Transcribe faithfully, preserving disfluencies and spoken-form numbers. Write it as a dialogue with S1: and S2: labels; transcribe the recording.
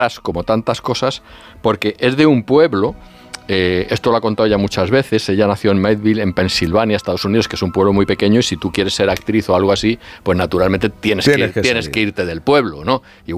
S1: como tantas cosas, porque es de un pueblo. Eh, esto lo ha contado ya muchas veces. Ella nació en Midville, en Pensilvania, Estados Unidos, que es un pueblo muy pequeño, y si tú quieres ser actriz o algo así, pues naturalmente tienes, tienes, que, que, tienes que irte del pueblo, ¿no? Igual